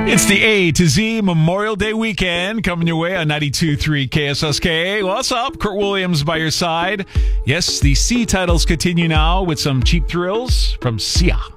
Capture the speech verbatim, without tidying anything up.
It's the A to Z Memorial Day weekend coming your way on ninety-two point three K S S K. What's up? Kurt Williams by your side. Yes, the C titles continue now with some cheap thrills from Sia.